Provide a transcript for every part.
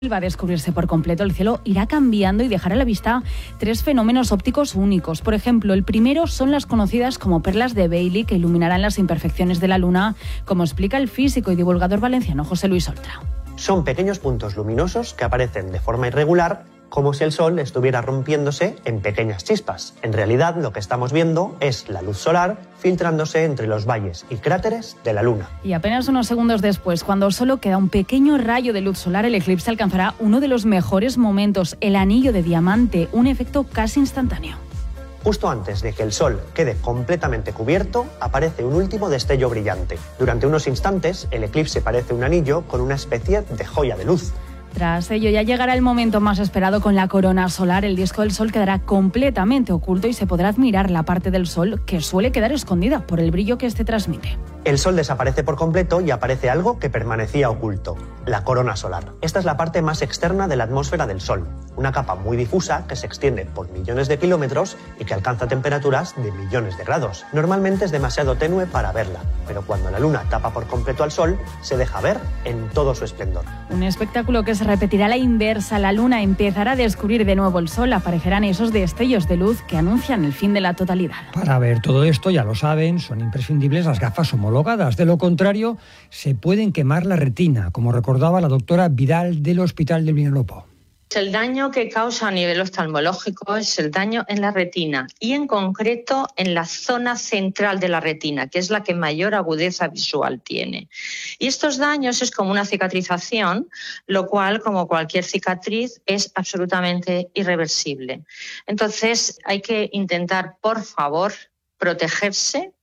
Va a descubrirse por completo, el cielo irá cambiando y dejará a la vista 3 fenómenos ópticos únicos. Por ejemplo, el primero son las conocidas como perlas de Bailey, que iluminarán las imperfecciones de la luna, como explica el físico y divulgador valenciano José Luis Oltra. Son pequeños puntos luminosos que aparecen de forma irregular, como si el Sol estuviera rompiéndose en pequeñas chispas. En realidad, lo que estamos viendo es la luz solar filtrándose entre los valles y cráteres de la Luna. Y apenas unos segundos después, cuando solo queda un pequeño rayo de luz solar, el eclipse alcanzará uno de los mejores momentos, el anillo de diamante, un efecto casi instantáneo. Justo antes de que el Sol quede completamente cubierto, aparece un último destello brillante. Durante unos instantes, el eclipse parece un anillo con una especie de joya de luz. Tras ello ya llegará el momento más esperado con la corona solar. El disco del Sol quedará completamente oculto y se podrá admirar la parte del Sol que suele quedar escondida por el brillo que este transmite. El Sol desaparece por completo y aparece algo que permanecía oculto, la corona solar. Esta es la parte más externa de la atmósfera del Sol, una capa muy difusa que se extiende por millones de kilómetros y que alcanza temperaturas de millones de grados. Normalmente es demasiado tenue para verla, pero cuando la Luna tapa por completo al Sol, se deja ver en todo su esplendor. Un espectáculo que se repetirá a la inversa. La Luna empezará a descubrir de nuevo el Sol, aparecerán esos destellos de luz que anuncian el fin de la totalidad. Para ver todo esto, ya lo saben, son imprescindibles las gafas homologadas. De lo contrario, se pueden quemar la retina, como recordaba la doctora Vidal del Hospital del Vinalopó. El daño que causa a nivel oftalmológico es el daño en la retina y en concreto en la zona central de la retina, que es la que mayor agudeza visual tiene. Y estos daños es como una cicatrización, lo cual, como cualquier cicatriz, es absolutamente irreversible. Entonces hay que intentar, por favor, protegerse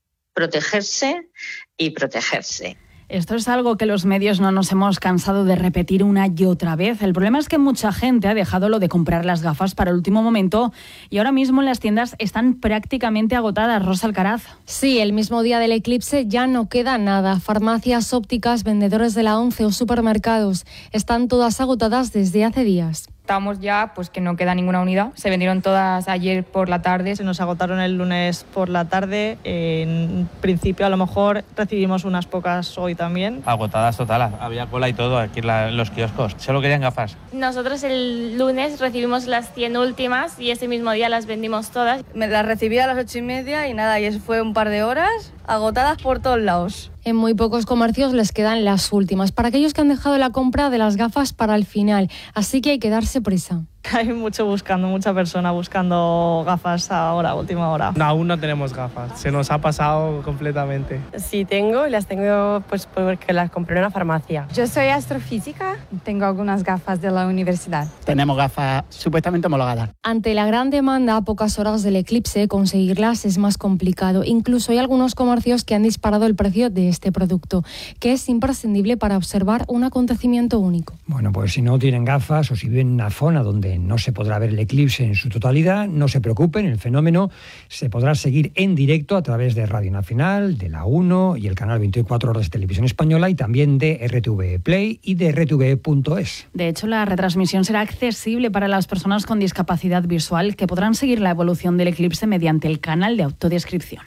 y protegerse. Esto es algo que los medios no nos hemos cansado de repetir una y otra vez. El problema es que mucha gente ha dejado lo de comprar las gafas para el último momento y ahora mismo en las tiendas están prácticamente agotadas. Rosa Alcaraz. Sí, el mismo día del eclipse ya no queda nada. Farmacias, ópticas, vendedores de la ONCE o supermercados están todas agotadas desde hace días. Estamos ya, pues que no queda ninguna unidad. Se vendieron todas ayer por la tarde. Se nos agotaron el lunes por la tarde. En principio, a lo mejor recibimos unas pocas hoy también. Agotadas total. Había cola y todo aquí en los kioscos. Solo querían gafas. Nosotros el lunes recibimos las 100 últimas y ese mismo día las vendimos todas. Me las recibí a las 8:30 y nada, y eso fue un par de horas agotadas por todos lados. En muy pocos comercios les quedan las últimas, para aquellos que han dejado la compra de las gafas para el final, así que hay que darse prisa. Hay mucha persona buscando gafas ahora, a última hora. No, aún no tenemos gafas, se nos ha pasado completamente. Sí tengo, las tengo pues porque las compré en una farmacia. Yo soy astrofísica, tengo algunas gafas de la universidad. Tenemos gafas supuestamente homologadas. Ante la gran demanda a pocas horas del eclipse, conseguirlas es más complicado. Incluso hay algunos comercios que han disparado el precio de este producto, que es imprescindible para observar un acontecimiento único. Bueno, pues si no tienen gafas o si viven en una zona donde no se podrá ver el eclipse en su totalidad, no se preocupen, el fenómeno se podrá seguir en directo a través de Radio Nacional, de la 1 y el canal 24 horas de Televisión Española y también de RTV Play y de RTV.es. De hecho, la retransmisión será accesible para las personas con discapacidad visual que podrán seguir la evolución del eclipse mediante el canal de autodescripción.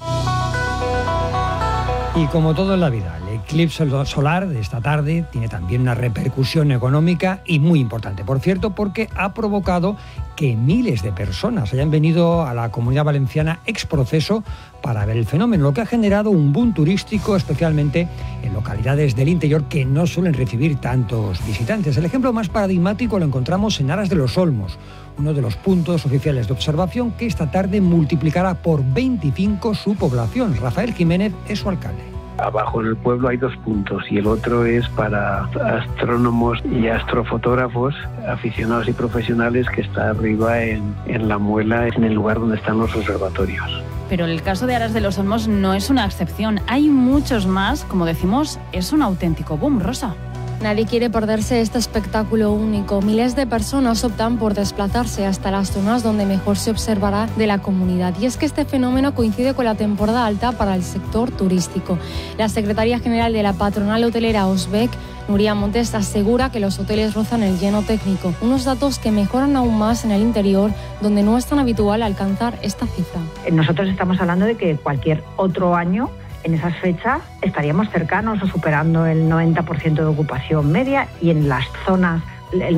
Y como todo en la vida, el eclipse solar de esta tarde tiene también una repercusión económica y muy importante, por cierto, porque ha provocado que miles de personas hayan venido a la Comunidad Valenciana ex proceso para ver el fenómeno, lo que ha generado un boom turístico, especialmente en localidades del interior que no suelen recibir tantos visitantes. El ejemplo más paradigmático lo encontramos en Aras de los Olmos, uno de los puntos oficiales de observación que esta tarde multiplicará por 25 su población. Rafael Jiménez es su alcalde. Abajo en el pueblo hay 2 puntos y el otro es para astrónomos y astrofotógrafos aficionados y profesionales, que está arriba en La Muela, en el lugar donde están los observatorios. Pero el caso de Aras de los Olmos no es una excepción. Hay muchos más, como decimos, es un auténtico boom, Rosa. Nadie quiere perderse este espectáculo único. Miles de personas optan por desplazarse hasta las zonas donde mejor se observará de la comunidad. Y es que este fenómeno coincide con la temporada alta para el sector turístico. La secretaria general de la patronal hotelera Osbec, Nuria Montes, asegura que los hoteles rozan el lleno técnico. Unos datos que mejoran aún más en el interior, donde no es tan habitual alcanzar esta cifra. Nosotros estamos hablando de que cualquier otro año en esas fechas estaríamos cercanos o superando el 90% de ocupación media, y en las zonas el